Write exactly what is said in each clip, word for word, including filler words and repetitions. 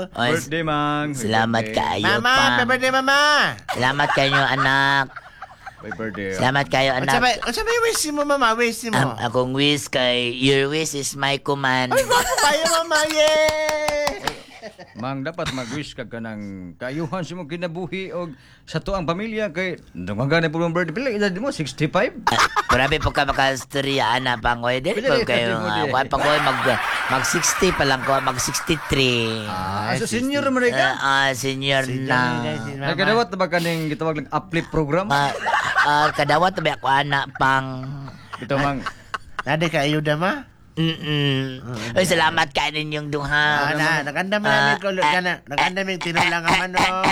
Oy, Birthday, Mang. salamat Birthday. kayo, Mama, Pang. happy birthday, mama. Salamat kayo, anak. Happy birthday. Salamat kayo, Unsa ba, anak. unsa ba yung wish mo, mama? Wish mo. Am, akong wish kay your wish is my command. Ay, gwapo kayo, mama. Yay! Mang, dapat mag-wish ka ka ng kayuhan sa mong kinabuhi o sa to ang pamilya kay dumagana po ang birthday. Pila edad mo? sixty-five? Grabe po ka makastorya, anak, Pangoy. Dili Pila po kayo, edad mo, uh, di? kuwan, Pangoy, mag, mag sixty pa lang ko, mag sixty-three. Ah, so senior mo rin Ah, ka? ah, senior na. Nagkadawat na ba ka ng gitawag ng uplift program? Ma, ah, kadawat na ba ako, anak, Pang? Ito, Mang. Nade ka ayuda, ma? Mm-mm. Ay, salamat ka ninyong duha. Ah, na, naganda mo Ah, namin ko, ka na. Naganda mo yung tinulang ang manok.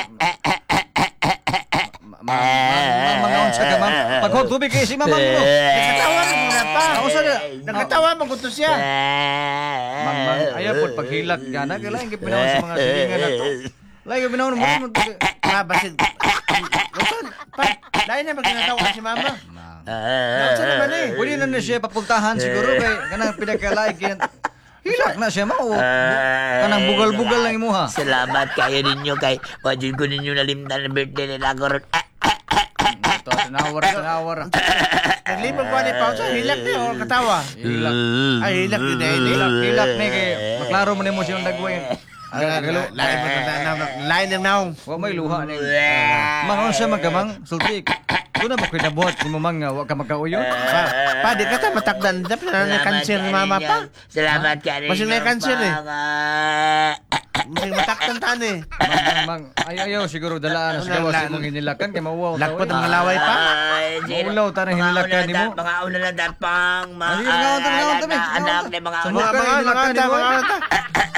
Mangaon sa ka, Mang. Pagkog tubig kayo si Mamang mo. Nagkatawa mo muna pa. Ako sa na. Nagkatawa mo gusto siya. Mang, Mang. Ayaw po, paghilak ka na. Kailangan yung pinawin sa mga silingan na to. Lagi yung pinawin mo. Ma, basin. Usan, pa. Dahil na magkinatawa si mama. Usan naman eh. Pwede na na siya papuntahan siguro kay kanang pinagkalaig yan. Hilak na siya mao. Kanang bugal-bugal lang imo ha. Salamat kayo ninyo kay wajud ko ninyo nalimtan na birthday nila ko ron. Ito, tanawar, tanawar. Naglibang ko ni Pausa, hilak niya o katawa. Hilak. Ay, hilak ni Dahil. Hilak, hilak ni kay maklaro mo nimo siyang dagway. Lain mo na lain ng naong. Wa may luha ni. Mangon siya magkamang sulti. Kuna mo kinabuhat ni mo mang nga wa ka magkauyon. Pa, pa, di ka ta matakdan. Dapat na na cancer ni mama pa. Salamat ka ninyo. Masih may cancer eh. Pang. Masing matakdan taan eh. Mang, mang, mang. Ay, ayaw siguro dalaan sa gawas imong hinilakan kay mauwaw. Lakpot ang mga laway pa. Maulaw ta na hinilakan nimo. Mga una lang dapang. Ay, ngaon ta, ngaon ta, Mga ngaon ta. anak na mga Sa una. Mga Mga mga hinilakan mga ni mo, mga eh. mga